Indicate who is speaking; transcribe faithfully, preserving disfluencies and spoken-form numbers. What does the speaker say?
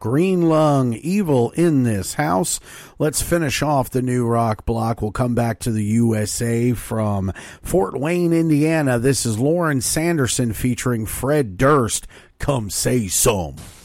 Speaker 1: Green Lung, Evil in This House. Let's finish off the new rock block. We'll come back to the U S A from Fort Wayne, Indiana. This is Lauren Sanderson featuring Fred Durst. Come Say Some.